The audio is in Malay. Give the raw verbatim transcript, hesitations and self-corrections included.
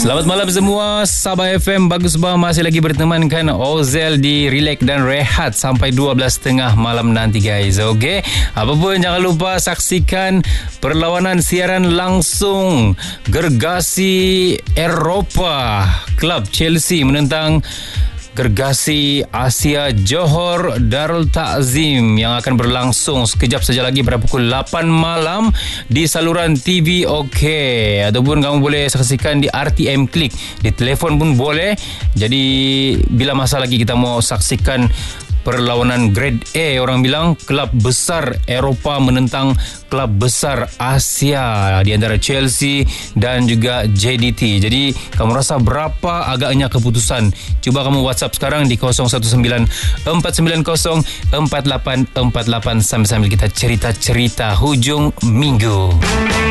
Selamat malam semua, Sabah F M Bagus Bah masih lagi bertemankan Ozel di Relax dan Rehat sampai dua belas tiga puluh malam nanti guys. Okey, apapun jangan lupa saksikan perlawanan siaran langsung Gergasi Eropah. Klub Chelsea menentang Gergasi Asia Johor Darul Ta'zim yang akan berlangsung sekejap saja lagi pada pukul lapan malam di saluran T V OK, ataupun kamu boleh saksikan di R T M Click, di telefon pun boleh. Jadi bila masa lagi kita mau saksikan perlawanan Grade A, orang bilang kelab besar Eropah menentang kelab besar Asia di antara Chelsea dan juga J D T. Jadi kamu rasa berapa agaknya keputusan? Cuba kamu WhatsApp sekarang di kosong satu sembilan empat sembilan kosong empat lapan empat lapan sambil-sambil kita cerita-cerita hujung minggu.